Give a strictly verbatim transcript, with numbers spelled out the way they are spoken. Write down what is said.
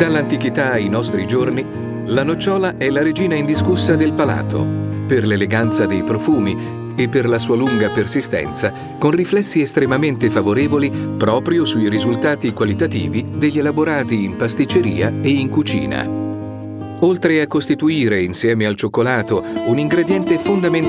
Dall'antichità ai nostri giorni, la nocciola è la regina indiscussa del palato, per l'eleganza dei profumi e per la sua lunga persistenza, con riflessi estremamente favorevoli proprio sui risultati qualitativi degli elaborati in pasticceria e in cucina. Oltre a costituire, insieme al cioccolato, un ingrediente fondamentale